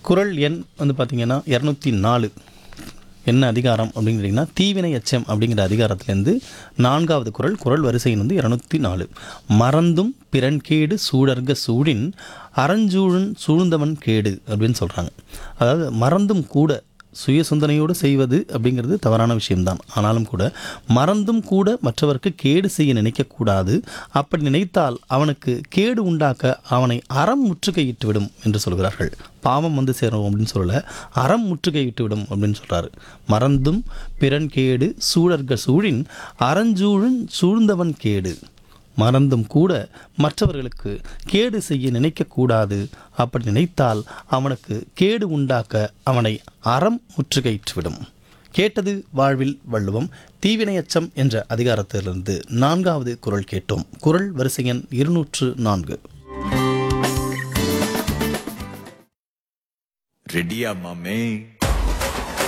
குறள் எண் வந்து பார்த்திங்கன்னா 204. என்ன அதிகாரம் அப்படின்னு கேட்டிங்கன்னா தீவினை எச்சம் அப்படிங்கிற அதிகாரத்திலேருந்து 4வது குறள். குறள் வரிசையின் வந்து 204. மறந்தும் பிறன்கேடு சூழர்க சூழின் அறஞ்சூழன் சூழ்ந்தவன் கேடு அப்படின்னு சொல்கிறாங்க. அதாவது மறந்தும் கூட சுய சிந்தனையோடு செய்வது அப்படிங்கிறது தவறான விஷயம்தான். ஆனாலும் கூட மறந்தும் கூட மற்றவருக்கு கேடு செய்ய நினைக்கக்கூடாது. அப்படி நினைத்தால் அவனுக்கு கேடு உண்டாக்க அவனை அறம் முற்றுகையிட்டு விடும் என்று சொல்கிறார்கள். பாவம் வந்து சேரும் அப்படின்னு சொல்லலை, அறம் முற்றுகையிட்டு விடும் அப்படின்னு சொல்கிறாரு. மறந்தும் பிறன் கேடு சூழர்க சூழின் அறஞ்சூழன் சூழ்ந்தவன் கேடு. மறந்தும் கூட மற்றவர்களுக்கு கேடு செய்ய நினைக்கக்கூடாது. அப்படி நினைத்தால் அவனுக்கு கேடு உண்டாக்க அவனை அறம் முற்றுகையிட்டுவிடும். கேட்டது வாழ்வில் வள்ளுவம். தீவினையச்சம் என்ற அதிகாரத்திலிருந்து 4வது குறள் கேட்டோம். குறள் வரிசை எண் 204. ரெடியா மாமே?